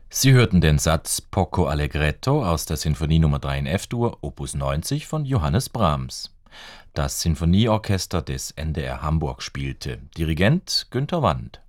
Sie hörten den Satz Poco Allegretto aus der Sinfonie Nr. 3 in F-Dur, Opus 90 von Johannes Brahms. Das Sinfonieorchester des NDR Hamburg spielte. Dirigent Günter Wand.